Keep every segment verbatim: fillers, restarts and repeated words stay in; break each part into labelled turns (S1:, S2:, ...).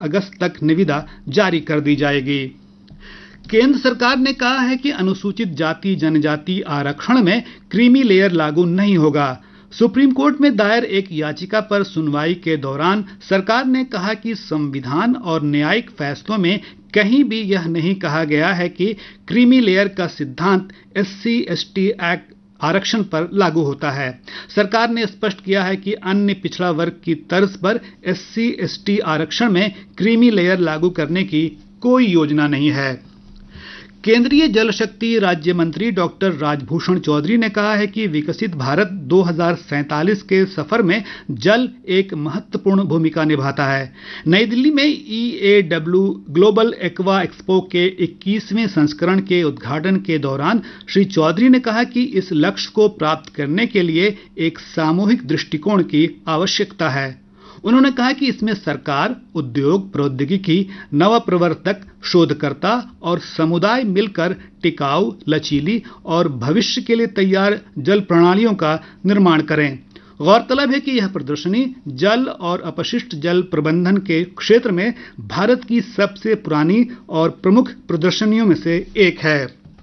S1: अगस्त तक निविदा जारी कर दी जाएगी। केंद्र सरकार ने कहा है कि अनुसूचित जाति जनजाति आरक्षण में क्रीमी लेयर लागू नहीं होगा। सुप्रीम कोर्ट में दायर एक याचिका पर सुनवाई के दौरान सरकार ने कहा कि संविधान और न्यायिक फैसलों में कहीं भी यह नहीं कहा गया है कि क्रीमी लेयर का सिद्धांत एससी एसटी एक्ट आरक्षण पर लागू होता है। सरकार ने स्पष्ट किया है कि अन्य पिछड़ा वर्ग की तर्ज पर एससी एसटी आरक्षण में क्रीमी लेयर लागू करने की कोई योजना नहीं है। केंद्रीय जल शक्ति राज्य मंत्री डॉक्टर राजभूषण चौधरी ने कहा है कि विकसित भारत दो हज़ार सैंतालीस के सफर में जल एक महत्वपूर्ण भूमिका निभाता है। नई दिल्ली में ई A W global aqua expo के इक्कीसवें संस्करण के उद्घाटन के दौरान श्री चौधरी ने कहा कि इस लक्ष्य को प्राप्त करने के लिए एक सामूहिक दृष्टिकोण की आवश्यकता है। उन्होंने कहा कि इसमें सरकार, उद्योग, प्रौद्योगिकी, नवप्रवर्तक, शोधकर्ता और समुदाय मिलकर टिकाऊ, लचीली और भविष्य के लिए तैयार जल प्रणालियों का निर्माण करें। गौरतलब है कि यह प्रदर्शनी जल और अपशिष्ट जल प्रबंधन के क्षेत्र में भारत की सबसे पुरानी और प्रमुख प्रदर्शनियों में से एक है।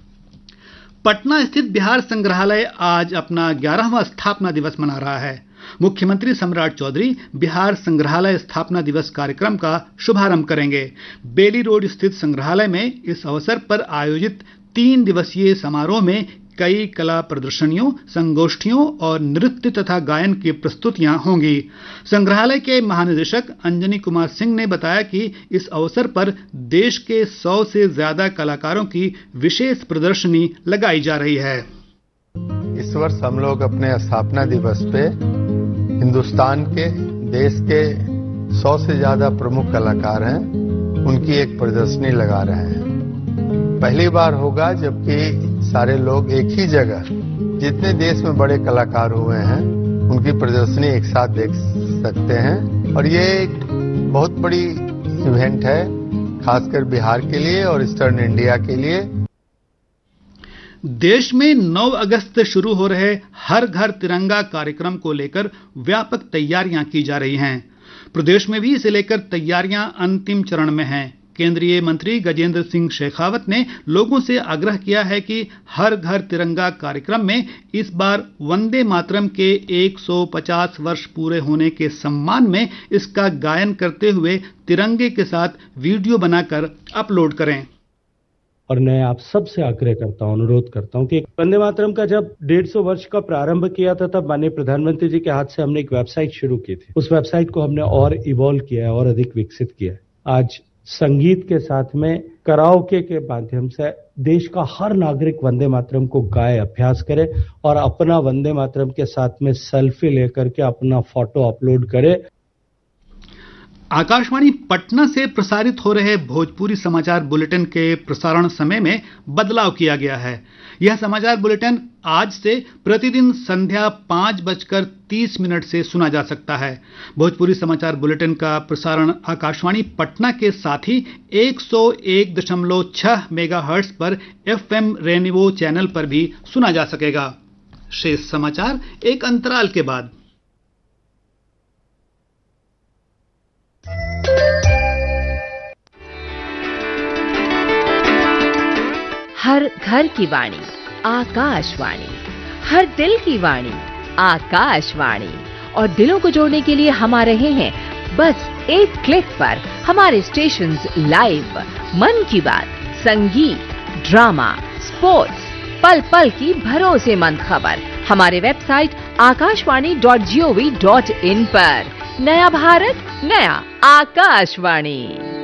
S1: पटना स्थित बिहार संग्रहालय आज अपना ग्यारहवां स्थापना दिवस मना रहा है। मुख्यमंत्री सम्राट चौधरी बिहार संग्रहालय स्थापना दिवस कार्यक्रम का शुभारंभ करेंगे। बेली रोड स्थित संग्रहालय में इस अवसर पर आयोजित तीन दिवसीय समारोह में कई कला प्रदर्शनियों, संगोष्ठियों और नृत्य तथा गायन की प्रस्तुतियां होंगी। संग्रहालय के महानिदेशक अंजनी कुमार सिंह ने बताया कि इस अवसर पर देश के सौ से ज्यादा कलाकारों की विशेष प्रदर्शनी लगाई जा रही है।
S2: इस वर्ष हम लोग अपने स्थापना दिवस पे हिंदुस्तान के, देश के सौ से ज्यादा प्रमुख कलाकार हैं, उनकी एक प्रदर्शनी लगा रहे हैं। पहली बार होगा जबकि सारे लोग एक ही जगह, जितने देश में बड़े कलाकार हुए हैं, उनकी प्रदर्शनी एक साथ देख सकते हैं। और ये एक बहुत बड़ी इवेंट है, खासकर बिहार के लिए और ईस्टर्न इंडिया के लिए।
S1: देश में नौ अगस्त से शुरू हो रहे हर घर तिरंगा कार्यक्रम को लेकर व्यापक तैयारियां की जा रही हैं। प्रदेश में भी इसे लेकर तैयारियां अंतिम चरण में हैं। केंद्रीय मंत्री गजेंद्र सिंह शेखावत ने लोगों से आग्रह किया है कि हर घर तिरंगा कार्यक्रम में इस बार वंदे मातरम के एक सौ पचास वर्ष पूरे होने के सम्मान में इसका गायन करते हुए तिरंगे के साथ वीडियो बनाकर अपलोड करें।
S3: और मैं आप सबसे आग्रह करता हूं, अनुरोध करता हूं कि वंदे मातरम का जब डेढ़ सौ वर्ष का प्रारंभ किया था, तब माननीय प्रधानमंत्री जी के हाथ से हमने एक वेबसाइट शुरू की थी। उस वेबसाइट को हमने और इवॉल्व किया है और अधिक विकसित किया है। आज संगीत के साथ में कराओके के माध्यम से देश का हर नागरिक वंदे मातरम को गाए, अभ्यास करे और अपना वंदे मातरम के साथ में सेल्फी लेकर के अपना फोटो अपलोड करे।
S1: आकाशवाणी पटना से प्रसारित हो रहे भोजपुरी समाचार बुलेटिन के प्रसारण समय में बदलाव किया गया है। यह समाचार बुलेटिन आज से प्रतिदिन संध्या पांच बजकर तीस मिनट से सुना जा सकता है। भोजपुरी समाचार बुलेटिन का प्रसारण आकाशवाणी पटना के साथ ही एक सौ एक दशमलव छह मेगाहर्ट्ज पर एफएम रेनबो चैनल पर भी सुना जा सकेगा। शेष समाचार एक अंतराल के बाद।
S4: हर घर की वाणी आकाशवाणी, हर दिल की वाणी आकाशवाणी। और दिलों को जोड़ने के लिए हम आ रहे हैं बस एक क्लिक पर। हमारे स्टेशंस लाइव, मन की बात, संगीत, ड्रामा, स्पोर्ट्स, पल पल की भरोसेमंद खबर हमारे website Akashvani dot G O V dot in पर। नया भारत, नया आकाशवाणी।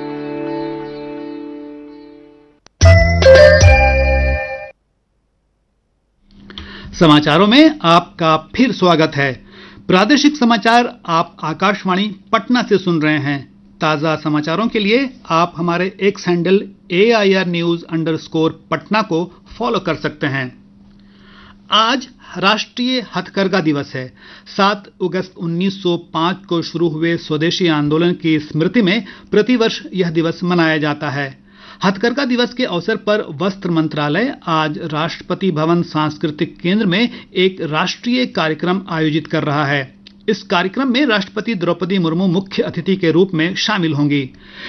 S1: समाचारों में आपका फिर स्वागत है। प्रादेशिक समाचार आप आकाशवाणी पटना से सुन रहे हैं। ताजा समाचारों के लिए आप हमारे x handle A I R news underscore Patna को फॉलो कर सकते हैं। आज राष्ट्रीय हथकरघा दिवस है। सात अगस्त उन्नीस सौ पाँच को शुरू हुए स्वदेशी आंदोलन की स्मृति में प्रतिवर्ष यह दिवस मनाया जाता है। हथकरघा दिवस के अवसर पर वस्त्र मंत्रालय आज राष्ट्रपति भवन सांस्कृतिक केंद्र में एक राष्ट्रीय कार्यक्रम आयोजित कर रहा है। इस कार्यक्रम में राष्ट्रपति द्रौपदी मुर्मू मुख्य अतिथि के रूप में शामिल होंगी।